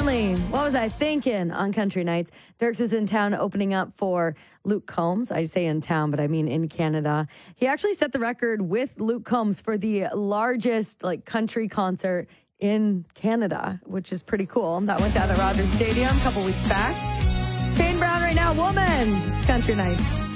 Only. What was I thinking on Country Nights? Dirks is in town opening up for Luke Combs. I say in town, but I mean in Canada. He actually set the record with Luke Combs for the largest country concert in Canada, which is pretty cool. That went down at Rogers Stadium a couple weeks back. Kane Brown right now, Woman. It's Country Nights.